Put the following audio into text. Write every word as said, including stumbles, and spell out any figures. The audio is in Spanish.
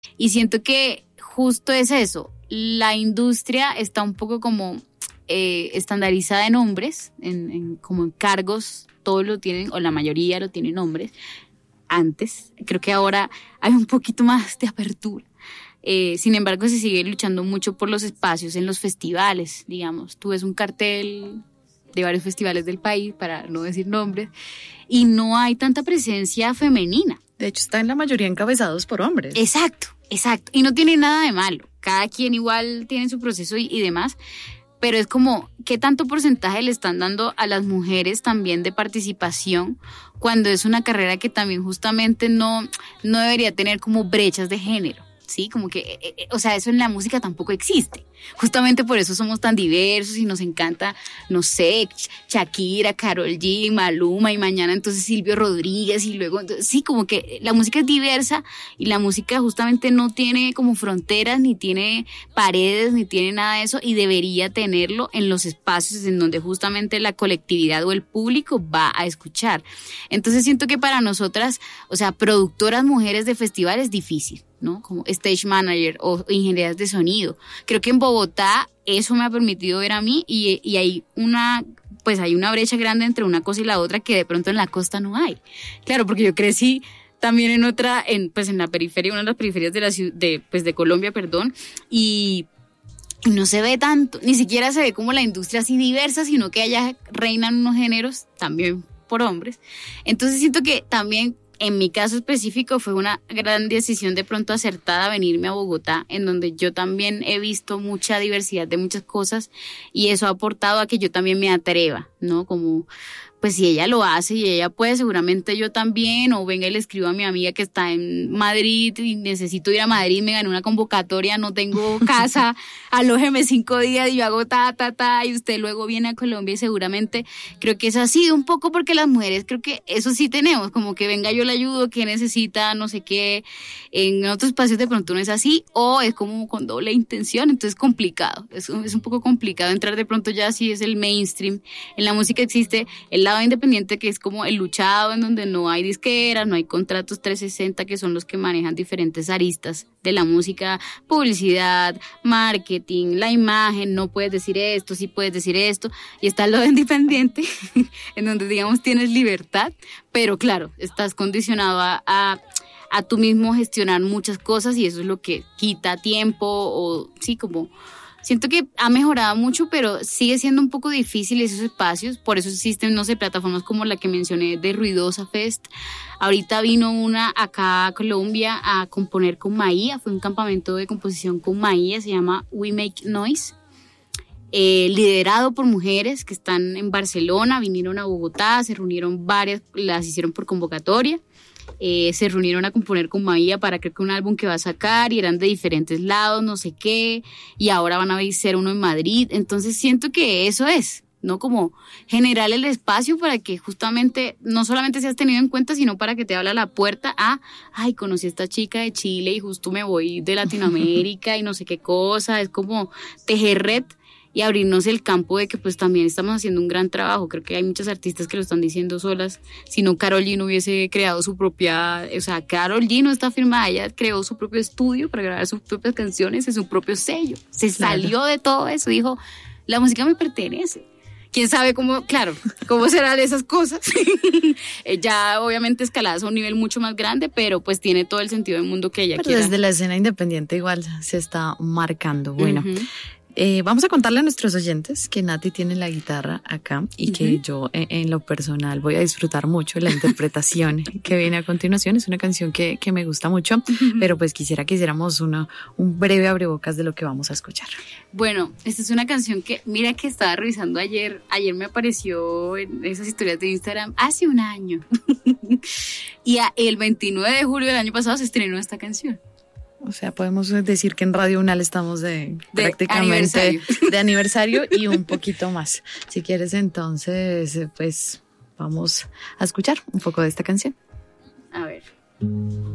Y siento que justo es eso, la industria está un poco como eh, estandarizada en hombres, en, en, como en cargos, todos lo tienen, o la mayoría lo tienen hombres. Antes, creo que ahora hay un poquito más de apertura. Eh, sin embargo, se sigue luchando mucho por los espacios en los festivales, digamos. Tú ves un cartel de varios festivales del país, para no decir nombres, y no hay tanta presencia femenina. De hecho, está en la mayoría encabezados por hombres. Exacto, exacto. Y no tiene nada de malo. Cada quien igual tiene su proceso y, y demás. Pero es como, ¿qué tanto porcentaje le están dando a las mujeres también de participación cuando es una carrera que también justamente no, no debería tener como brechas de género? Sí, como que, eh, eh, o sea, eso en la música tampoco existe. Justamente por eso somos tan diversos y nos encanta, no sé, Shakira, Karol G, Maluma y mañana entonces Silvio Rodríguez y luego, entonces, sí, como que la música es diversa y la música justamente no tiene como fronteras, ni tiene paredes, ni tiene nada de eso y debería tenerlo en los espacios en donde justamente la colectividad o el público va a escuchar. Entonces siento que para nosotras, o sea, productoras mujeres de festival es difícil, ¿no? Como stage manager o ingenieras de sonido. Creo que en Bogotá eso me ha permitido ver a mí y, y hay una, pues hay una brecha grande entre una cosa y la otra que de pronto en la costa no hay. Claro, porque yo crecí también en otra, en, pues en la periferia, una de las periferias de la ciudad, de, pues de Colombia, perdón, y no se ve tanto, ni siquiera se ve como la industria así diversa, sino que allá reinan unos géneros también por hombres. Entonces siento que también en mi caso específico fue una gran decisión de pronto acertada venirme a Bogotá, en donde yo también he visto mucha diversidad de muchas cosas y eso ha aportado a que yo también me atreva, ¿no? Como, pues si ella lo hace y ella puede, seguramente yo también, o venga y le escribo a mi amiga que está en Madrid y necesito ir a Madrid, me gané una convocatoria, no tengo casa, alójeme cinco días y yo hago ta, ta, ta, y usted luego viene a Colombia y seguramente creo que eso ha sido un poco porque las mujeres creo que eso sí tenemos, como que venga yo le ayudo, que necesita, no sé qué, en otros espacios de pronto no es así, o es como con doble intención, entonces es complicado, es, es un poco complicado entrar de pronto ya si es el mainstream, en la música existe el lado independiente que es como el luchado en donde no hay disqueras, no hay contratos trescientos sesenta que son los que manejan diferentes aristas de la música, publicidad, marketing, la imagen, no puedes decir esto, sí puedes decir esto, y está el lado independiente en donde digamos tienes libertad, pero claro, estás condicionado a, a a tú mismo gestionar muchas cosas y eso es lo que quita tiempo o sí, como siento que ha mejorado mucho, pero sigue siendo un poco difícil esos espacios, por eso existen, no sé, plataformas como la que mencioné de Ruidosa Fest. Ahorita vino una acá a Colombia a componer con Maía, fue un campamento de composición con Maía, se llama We Make Noise, eh, liderado por mujeres que están en Barcelona, vinieron a Bogotá, se reunieron varias, las hicieron por convocatoria. Eh, se reunieron a componer con Maía para creo que un álbum que va a sacar y eran de diferentes lados, no sé qué, y ahora van a ser uno en Madrid, entonces siento que eso es, ¿no? Como generar el espacio para que justamente no solamente seas tenido en cuenta, sino para que te abra la puerta a, ay, conocí a esta chica de Chile y justo me voy de Latinoamérica y no sé qué cosa, es como tejer red y abrirnos el campo de que pues también estamos haciendo un gran trabajo. Creo que hay muchas artistas que lo están diciendo solas. Si no, Karol G no hubiese creado su propia, o sea, Karol G no está firmada, ella creó su propio estudio para grabar sus propias canciones en su propio sello. Se claro. Salió de todo eso, dijo, la música me pertenece. Quién sabe cómo, claro, cómo serán esas cosas. Ya obviamente escaladas a un nivel mucho más grande, pero pues tiene todo el sentido del mundo que ella pero quiera. Desde la escena independiente igual se está marcando. Bueno, uh-huh. Eh, vamos a contarle a nuestros oyentes que Nati tiene la guitarra acá y uh-huh. que yo en, en lo personal voy a disfrutar mucho la interpretación que viene a continuación. Es una canción que, que me gusta mucho, uh-huh. pero pues quisiera que hiciéramos una, un breve abrebocas de lo que vamos a escuchar. Bueno, esta es una canción que, mira que estaba revisando ayer, ayer me apareció en esas historias de Instagram hace un año y a, el veintinueve de julio del año pasado se estrenó esta canción. O sea, podemos decir que en Radio Unal estamos de, de prácticamente aniversario. de aniversario y un poquito más. Si quieres, entonces, pues vamos a escuchar un poco de esta canción. A ver.